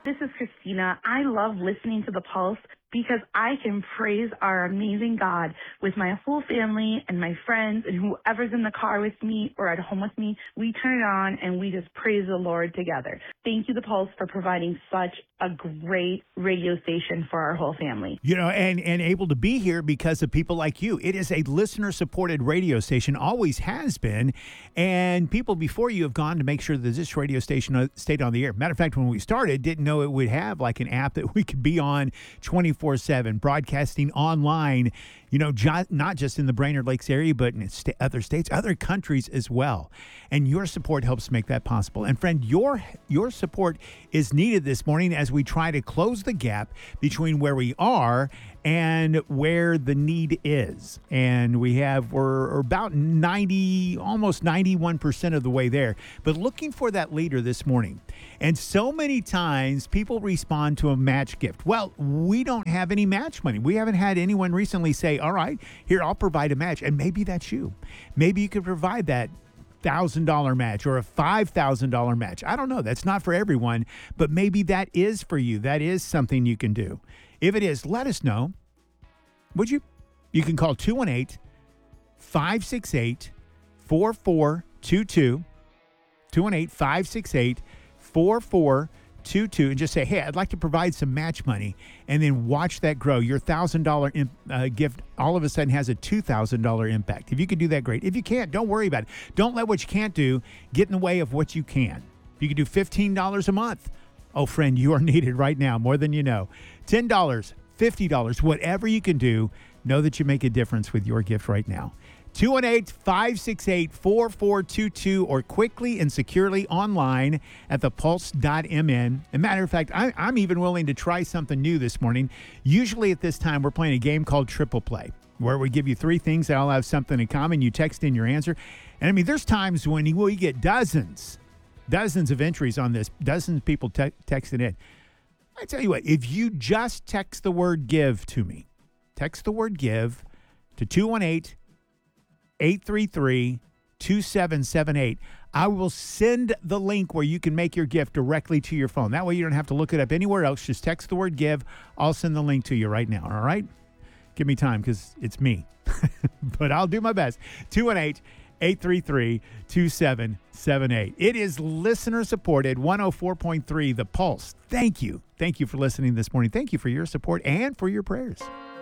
This is Christina. I love listening to The Pulse because I can praise our amazing God with my whole family and my friends and whoever's in the car with me or at home with me. We turn it on and we just praise the Lord together. Thank you, The Pulse, for providing such a great radio station for our whole family. You know, and able to be here because of people like you. It is a listener-supported radio station, always has been, and people before you have gone to make sure that this radio station stayed on the air. Matter of fact, when we started, didn't know it would have like an app that we could be on 24/7, broadcasting online, you know, not just in the Brainerd Lakes area, but in other states, other countries as well. And your support helps make that possible. And friend, your support is needed this morning as we try to close the gap between where we are and where the need is. And we're about 90, almost 91% of the way there, but looking for that leader this morning. And so many times people respond to a match gift. Well, we don't have any match money. We haven't had anyone recently say, all right, here, I'll provide a match. And maybe that's you. Maybe you could provide that $1,000 match or a $5,000 match. I don't know. That's not for everyone, but maybe that is for you. That is something you can do. If it is, let us know. Would you? You can call 218-568-4422, 218-568-4422, and just say, hey, I'd like to provide some match money, and then watch that grow. Your $1,000 gift all of a sudden has a $2,000 impact. If you can do that, great. If you can't, don't worry about it. Don't let what you can't do get in the way of what you can. If you can do $15 a month, oh, friend, you are needed right now more than you know. $10, $50, whatever you can do, know that you make a difference with your gift right now. 218-568-4422 or quickly and securely online at thepulse.mn. As a matter of fact, I'm even willing to try something new this morning. Usually at this time, we're playing a game called Triple Play, where we give you three things that all have something in common. You text in your answer. And I mean, there's times when we get dozens of entries on this, dozens of people texting in. I tell you what, if you just text the word give to me, text the word give to 218-833-2778. I will send the link where you can make your gift directly to your phone. That way you don't have to look it up anywhere else. Just text the word give. I'll send the link to you right now. All right? Give me time because it's me. But I'll do my best. 218-833-2778. It is listener-supported, 104.3 The Pulse. Thank you. Thank you for listening this morning. Thank you for your support and for your prayers.